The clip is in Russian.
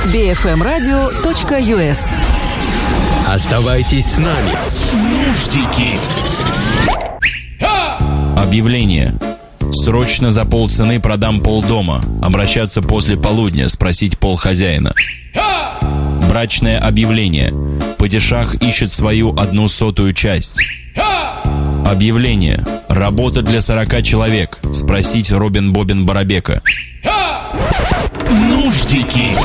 bfmradio.us. Оставайтесь с нами. Нуждики. Объявление. Срочно за полцены продам полдома. Обращаться после полудня, спросить полхозяина. Брачное объявление. Падишах ищет свою 1/100 часть. Объявление. Работа для 40 человек. Спросить Робин Бобин Барабека. Нуждики.